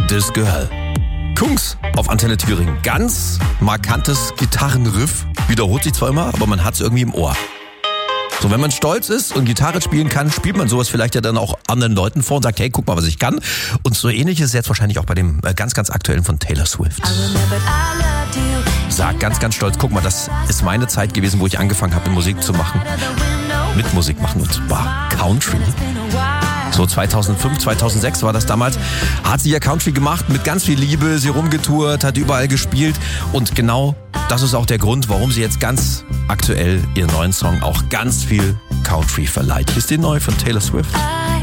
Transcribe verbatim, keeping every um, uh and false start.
This Girl. Kungs auf Antenne Thüringen. Ganz markantes Gitarrenriff. Wiederholt sich zwar immer, aber man hat es irgendwie im Ohr. So, wenn man stolz ist und Gitarre spielen kann, spielt man sowas vielleicht ja dann auch anderen Leuten vor und sagt, hey, guck mal, was ich kann. Und so ähnlich ist es jetzt wahrscheinlich auch bei dem ganz, ganz aktuellen von Taylor Swift. Sagt ganz, ganz stolz, guck mal, das ist meine Zeit gewesen, wo ich angefangen habe, Musik zu machen. Mit Musik machen, und zwar Country. So zweitausendfünf, zweitausendsechs war das damals. Hat sie ja Country gemacht, mit ganz viel Liebe, sie rumgetourt, hat überall gespielt. Und genau das ist auch der Grund, warum sie jetzt ganz aktuell ihren neuen Song auch ganz viel Country verleiht. Hier ist die neue von Taylor Swift.